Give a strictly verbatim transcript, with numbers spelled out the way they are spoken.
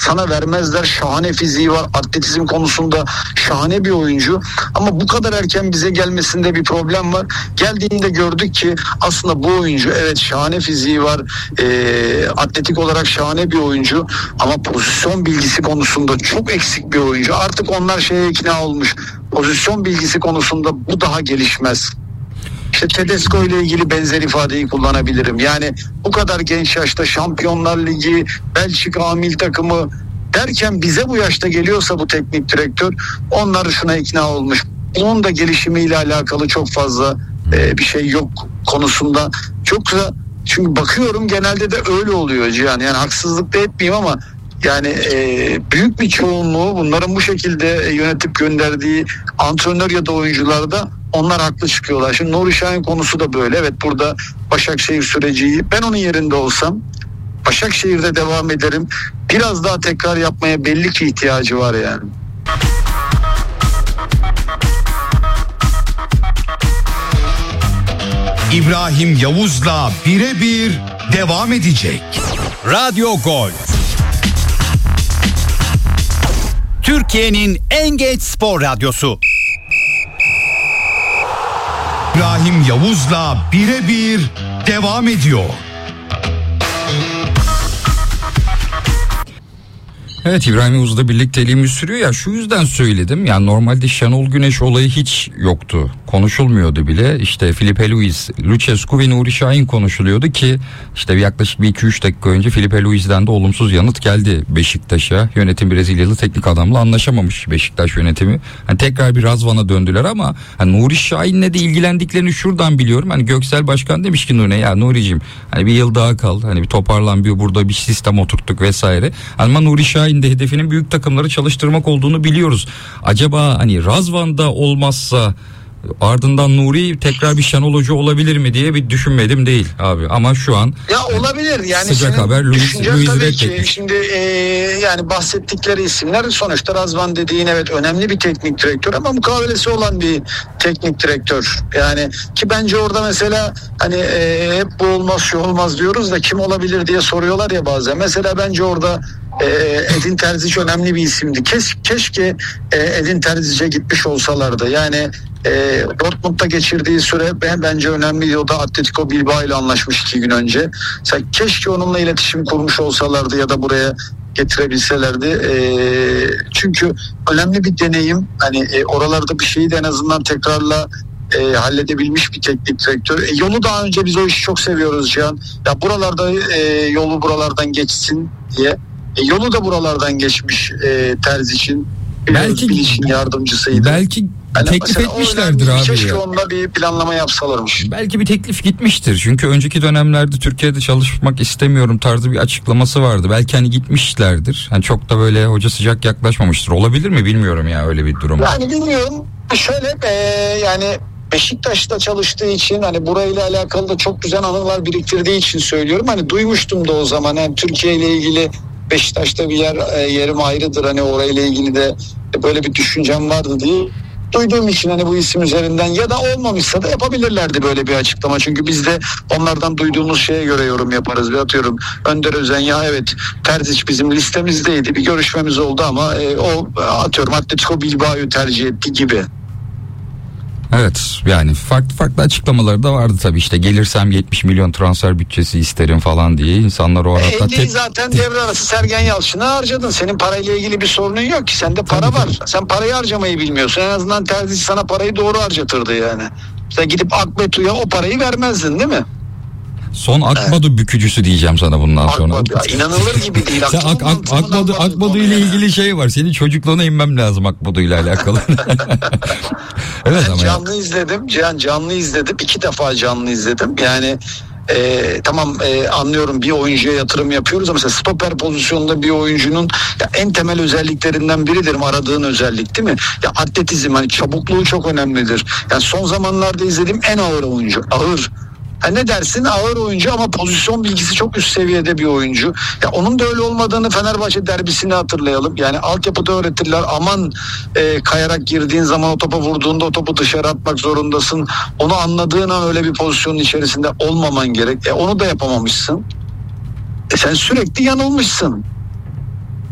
sana vermezler. Şahane fiziği var. Atletizm konusunda şahane bir oyuncu. Ama bu kadar erken bize gelmesinde bir problem var. Geldiğinde gördük ki aslında bu oyuncu evet şahane fiziği var. E, atletik olarak şahane bir oyuncu. Ama pozisyon bilgisi konusunda çok eksik bir oyuncu. Artık onlar şeye ikna olmuş. Pozisyon bilgisi konusunda bu daha gelişmez. İşte Tedesco ile ilgili benzer ifadeyi kullanabilirim. Yani bu kadar genç yaşta Şampiyonlar Ligi, Belçika amil takımı derken bize bu yaşta geliyorsa bu teknik direktör, onlar şuna ikna olmuş. Onun da gelişimiyle alakalı çok fazla e, bir şey yok konusunda. Çok güzel. Çünkü bakıyorum genelde de öyle oluyor Cihan. Yani haksızlık da etmeyeyim ama yani e, büyük bir çoğunluğu bunların bu şekilde e, yönetip gönderdiği antrenör ya da oyuncularda onlar haklı çıkıyorlar. Şimdi Nuri Şahin konusu da böyle. Evet, burada Başakşehir süreci, ben onun yerinde olsam Başakşehir'de devam ederim. Biraz daha tekrar yapmaya belli ki ihtiyacı var yani. İbrahim Yavuz'la birebir devam edecek. Radyo Gol. Türkiye'nin en geç spor radyosu. İbrahim Yavuz'la birebir devam ediyor. Evet, İbrahim Yavuz'la birlikteliğimiz sürüyor ya, şu yüzden söyledim. Yani normalde Şenol Güneş olayı hiç yoktu. Konuşulmuyordu bile. İşte Filipe Luis, Lucescu ve Nuri Şahin konuşuluyordu ki işte yaklaşık bir iki üç dakika önce Filipe Luis'den de olumsuz yanıt geldi Beşiktaş'a. Yönetim Brezilyalı teknik adamla anlaşamamış Beşiktaş yönetimi. Hani tekrar bir Razvan'a döndüler ama hani Nuri Şahin'le de ilgilendiklerini şuradan biliyorum. Hani Göksel Başkan demiş ki Nuri'ye, ya Nuri'cim hani bir yıl daha kal. Hani bir toparlan, bir burada bir sistem oturttuk vesaire. Ama Nuri Şahin de hedefinin büyük takımları çalıştırmak olduğunu biliyoruz. Acaba hani Razvan'da olmazsa ardından Nuri tekrar bir Şenol Hoca olabilir mi diye bir düşünmedim değil abi. Ama şu an ya olabilir yani, sıcak haber Luis, Luis tabii ki. Reddetmiş. Şimdi e, yani bahsettikleri isimler sonuçta Razvan dediğin evet önemli bir teknik direktör ama mukavelesi olan bir teknik direktör. Yani ki bence orada mesela hani e, hep bu olmaz şu olmaz diyoruz da kim olabilir diye soruyorlar ya bazen. Mesela bence orada Edin Terzic önemli bir isimdi. Keş, keşke Edin Terzic'e gitmiş olsalardı. Yani e, Dortmund'da geçirdiği süre ben, bence önemliydi. O da Atletico Bilbao ile anlaşmış iki gün önce. Sen keşke onunla iletişim kurmuş olsalardı ya da buraya getirebilselerdi. E, çünkü önemli bir deneyim. Hani e, oralarda bir şeyi de en azından tekrarla E, halledebilmiş bir teknik direktör. E, yolu daha önce biz o işi çok seviyoruz Cihan. Ya buralarda e, yolu buralardan geçsin diye. E, yolu da buralardan geçmiş e, Terzic'in. Belki Bilic'in yardımcısıydı. Belki yani teklif etmişlerdir abi. Keşke ya. onunla bir planlama yapsalarmış. Belki bir teklif gitmiştir. Çünkü önceki dönemlerde Türkiye'de çalışmak istemiyorum tarzı bir açıklaması vardı. Belki hani gitmişlerdir. Hani çok da böyle hoca sıcak yaklaşmamıştır. Olabilir mi bilmiyorum ya öyle bir durum. Yani bilmiyorum. Şöyle e, yani Beşiktaş'ta çalıştığı için hani burayla alakalı da çok güzel anılar biriktirdiği için söylüyorum. Hani duymuştum da o zaman hani Türkiye ile ilgili Beşiktaş'ta bir yer e, yerim ayrıdır. Hani orayla ilgili de böyle bir düşüncem vardı diye duyduğum için hani bu isim üzerinden ya da olmamışsa da yapabilirlerdi böyle bir açıklama. Çünkü biz de onlardan duyduğumuz şeye göre yorum yaparız. Ve atıyorum Önder Özen ya evet Terzic bizim listemizdeydi. Bir görüşmemiz oldu ama e, o atıyorum Atletico Bilbao'yu tercih etti gibi. Evet, yani farklı farklı açıklamaları da vardı tabii, işte gelirsem yetmiş milyon transfer bütçesi isterim falan diye insanlar o arada. elliyi tep- zaten devre arası Sergen Yalçın'a harcadın. Senin parayla ilgili bir sorunun yok ki. Sende para tabii, var. Tabii. Sen parayı harcamayı bilmiyorsun. En azından Terzic sana parayı doğru harcatırdı yani. Sen gidip Akbetu'ya o parayı vermezdin değil mi? Son Akbadu evet. bükücüsü diyeceğim sana bundan sonra. Akbadu, inanılır gibi değil. Sen Ak, Ak, Akbadu, Akbadu ile ilgili şey var. Senin çocukluğuna inmem lazım Akbadu ile alakalı. Evet, ben ama canlı ya. izledim. Cihan canlı izledim. İki defa canlı izledim. Yani e, tamam e, anlıyorum bir oyuncuya yatırım yapıyoruz ama mesela stoper pozisyonunda bir oyuncunun ya en temel özelliklerinden biridir aradığın özellik değil mi? Ya atletizm hani çabukluğu çok önemlidir. Yani son zamanlarda izlediğim en ağır oyuncu. Ağır. Ha ne dersin ağır oyuncu ama pozisyon bilgisi çok üst seviyede bir oyuncu. Ya onun da öyle olmadığını Fenerbahçe derbisini hatırlayalım. Yani altyapıda öğretirler aman e, kayarak girdiğin zaman o topa vurduğunda o topu dışarı atmak zorundasın. Onu anladığın an öyle bir pozisyonun içerisinde olmaman gerek. E, onu da yapamamışsın. E, sen sürekli yanılmışsın.